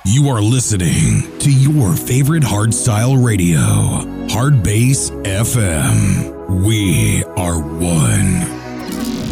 You are listening to your favorite hardstyle radio, Hard Bass FM. We are